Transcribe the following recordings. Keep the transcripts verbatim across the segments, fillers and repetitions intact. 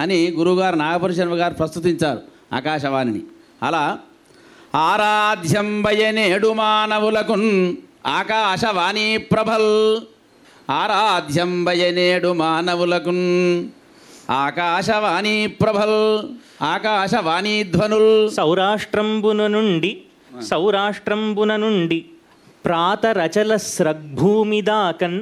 అని గురువుగారు నాగపురి శర్మ గారు ప్రస్తుతించారు ఆకాశవాణిని. అలా ఆరాధ్యంబయనేడు మానవులకున్ ఆకాశవాణి ప్రభల్, ఆరాధ్యంబయనేడు మానవులకున్ ఆకాశవాణి ప్రభల్, ఆకాశవాణి ధ్వనుల్. సౌరాష్ట్రంబున నుండి సౌరాష్ట్రంబున నుండి ప్రాతరచల స్రగ్భూమిదాకన్,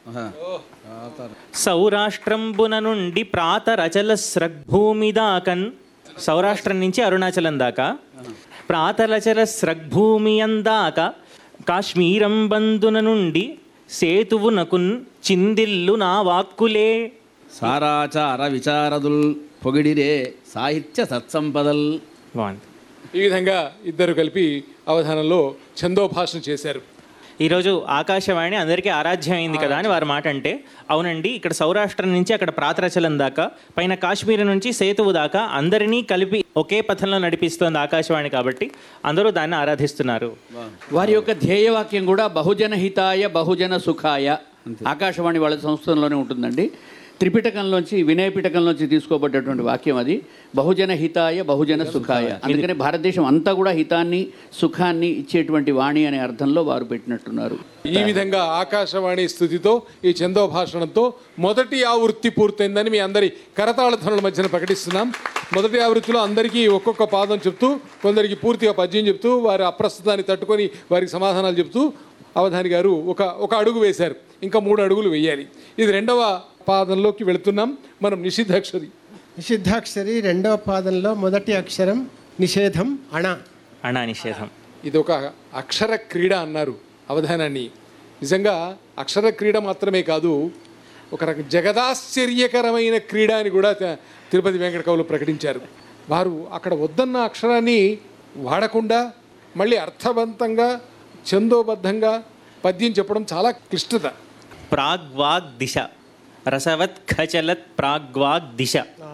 సౌరాష్ట్రంబున నుండి ప్రాతరచల స్రగ్భూమిదాకన్, సౌరాష్ట్రం నుంచి అరుణాచలం దాకా, ప్రాతరచల స్రగ్భూమియందాక కాశ్మీరం బంధున నుండి సేతువునకున్ చిందిల్లు నా వాక్కులే. సారాచార విచారదుల్ పొగిడిరే సాహిత్య సత్సంపదల్. బాగుంది. ఈ విధంగా ఇద్దరు కలిపి అవధానంలో ఛందోభాషణ చేశారు. ఈరోజు ఆకాశవాణి అందరికీ ఆరాధ్యమైంది కదా అని వారి మాట అంటే, అవునండి, ఇక్కడ సౌరాష్ట్రం నుంచి అక్కడ ప్రాతరచలం దాకా, పైన కాశ్మీర్ నుంచి సేతువు దాకా అందరినీ కలిపి ఒకే పథంలో నడిపిస్తోంది ఆకాశవాణి. కాబట్టి అందరూ దాన్ని ఆరాధిస్తున్నారు. వారి యొక్క ధ్యేయవాక్యం కూడా బహుజన హితాయ బహుజన సుఖాయ. ఆకాశవాణి వాళ్ళ సంస్థలోనే ఉంటుందండి. త్రిపిటకంలోంచి వినయ పిటకంలోంచి తీసుకోబడ్డటువంటి వాక్యం అది. బహుజన హితాయ బహుజన సుఖాయ. అందుకని భారతదేశం అంతా కూడా హితాన్ని సుఖాన్ని ఇచ్చేటువంటి వాణి అనే అర్థంలో వారు పెట్టినట్టున్నారు. ఈ విధంగా ఆకాశవాణి స్థుతితో ఈ ఛందోభాషణంతో మొదటి ఆవృత్తి పూర్తయిందని మీ అందరి కరతాళ ధ్వనుల మధ్యన ప్రకటిస్తున్నాం. మొదటి ఆవృత్తిలో అందరికీ ఒక్కొక్క పాదం చెప్తూ, కొందరికి పూర్తిగా పద్యం చెప్తూ, వారి అప్రస్తుతాన్ని తట్టుకొని వారికి సమాధానాలు చెప్తూ అవధాని గారు ఒక ఒక అడుగు వేశారు. ఇంకా మూడు అడుగులు వేయాలి. ఇది రెండవ పాదంలోకి వెళుతున్నాం మనం. నిషిద్ధాక్షరి నిషిద్ధాక్షరి రెండవ పాదంలో మొదటి అక్షరం నిషేధం, అణ అణ నిషేధం. ఇది ఒక అక్షర క్రీడ అన్నారు అవధానాన్ని. నిజంగా అక్షర క్రీడ మాత్రమే కాదు, ఒక రకం జగదాశ్చర్యకరమైన క్రీడ అని కూడా తిరుపతి వెంకట కవులు ప్రకటించారు. వారు అక్కడ వద్దన్న అక్షరాన్ని వాడకుండా మళ్ళీ అర్థవంతంగా ఛందోబద్ధంగా పద్యం చెప్పడం చాలా క్లిష్టత. ప్రాగ్వాగ్ దిశ, రసవత్ ఖచలత్ ప్రాగ్వాగ్ దిశ.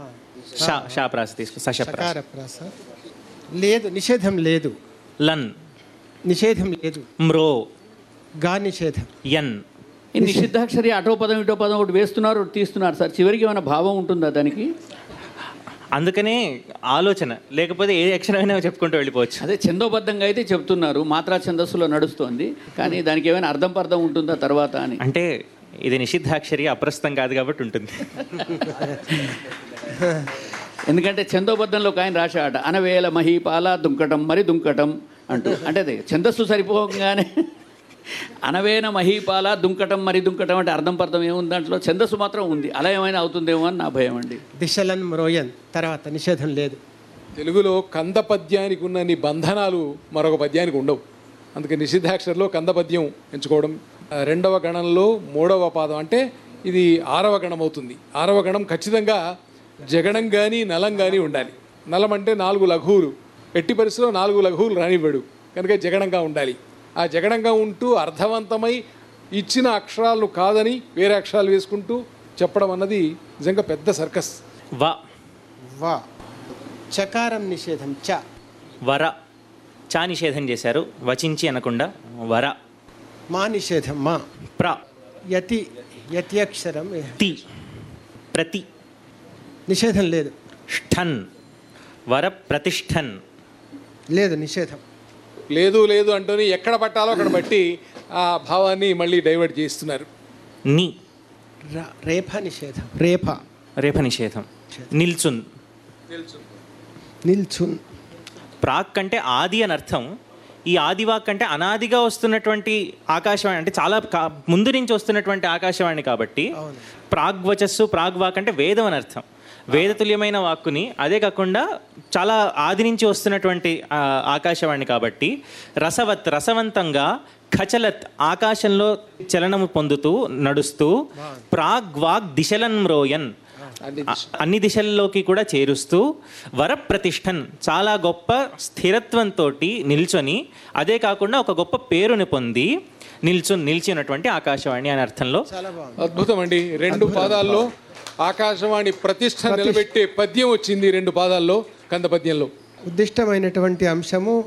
షా షా ప్రాస తీసుకో, సశప్రాస ప్రాస లేదు, నిషేధం లేదు. లన్ నిషేధం లేదు. మ్రో గా నిషేధం. యన్. ఈ నిషిద్ధాక్షరి అటో పదం ఇటో పదం ఒకటి వేస్తున్నారు, ఒకటి తీస్తున్నారు సార్. చివరికి ఏమైనా భావం ఉంటుందా దానికి? అందుకనే ఆలోచన, లేకపోతే ఏ అక్షరమైనా చెప్పుకుంటూ వెళ్ళిపోవచ్చు. అదే ఛందోబద్ధంగా అయితే చెప్తున్నారు, మాత్రా ఛందస్సులో నడుస్తోంది, కానీ దానికి ఏమైనా అర్థం పర్థం ఉంటుందా తర్వాత అని. అంటే ఇది నిషిద్ధాక్షరి, అప్రస్తుతం కాదు కాబట్టి ఉంటుంది. ఎందుకంటే ఛందోబద్ధంలో ఒక ఆయన రాశాట, అనవేల మహీపాల దుంకటం మరి దుంకటం అంటూ. అంటే అది ఛందస్సు సరిపోగానే అనవేన మహీపాల దుంకటం మరి దుంకటం అంటే అర్థం పర్థం ఏముంది దాంట్లో? ఛందస్సు మాత్రం ఉంది. అలా ఏమైనా అవుతుందేమో అని నా భయం అండి. దిశలన్ మ్రోయన్ తర్వాత నిషేధం లేదు. తెలుగులో కంద పద్యానికి ఉన్న బంధనాలు మరొక పద్యానికి ఉండవు. అందుకే నిషిద్ధాక్షరిలో కంద పద్యం ఎంచుకోవడం. రెండవ గణంలో మూడవ పాదం అంటే ఇది ఆరవ గణం అవుతుంది. ఆరవ గణం ఖచ్చితంగా జగణం కానీ నలం కానీ ఉండాలి. నలం అంటే నాలుగు లఘువులు, ఎట్టి పరిస్థితిలో నాలుగు లఘువులు రానివ్వడు, కనుక జగణంగా ఉండాలి. ఆ జగణంగా ఉంటూ అర్థవంతమై ఇచ్చిన అక్షరాలను కాదని వేరే అక్షరాలు వేసుకుంటూ చెప్పడం అన్నది నిజంగా పెద్ద సర్కస్. వ వా చకారం నిషేధం. చ వర. చా నిషేధం చేశారు, వచించి అనకుండా వర. మా నిషేధం. మా ప్ర. యతి యతి అక్షరం. తి. ప్రతి. నిషేధం లేదు. ష్ఠన్. వర ప్రతిష్ఠన్. లేదు నిషేధం. లేదు లేదు అంటూని ఎక్కడ పట్టాలో అక్కడ బట్టి ఆ భావాన్ని మళ్ళీ డైవర్ట్ చేస్తున్నారు. ని. రేఫ నిషేధం. రేఫ రేఫ నిషేధం. నిల్చున్. నిల్చున్. ప్రాక్ అంటే ఆది అని అర్థం. ఈ ఆదివాక్ అంటే అనాదిగా వస్తున్నటువంటి ఆకాశవాణి, అంటే చాలా ముందు నుంచి వస్తున్నటువంటి ఆకాశవాణి కాబట్టి ప్రాగ్వచస్సు ప్రాగ్వాక్ అంటే వేదం అని అర్థం. వేదతుల్యమైన వాక్కుని, అదే కాకుండా చాలా ఆది నుంచి వస్తున్నటువంటి ఆకాశవాణి కాబట్టి రసవత్ రసవంతంగా, ఖచలత్ ఆకాశంలో చలనము పొందుతూ నడుస్తూ, ప్రాగ్వాగ్ దిశలన్ మ్రోయన్ అన్ని దిశల్లోకి కూడా చేరుస్తూ, వరప్రతిష్ఠన్ చాలా గొప్ప స్థిరత్వంతో నిల్చొని, అదే కాకుండా ఒక గొప్ప పేరుని పొంది నిల్చు నిలిచినటువంటి ఆకాశవాణి అనే అర్థంలో. అద్భుతం అండి. రెండు పాదాల్లో ఆకాశవాణి ప్రతిష్ఠ నిలబెట్టే పద్యం వచ్చింది. రెండు పాదాల్లో కంద పద్యంలో ఉద్దిష్టమైనటువంటి అంశము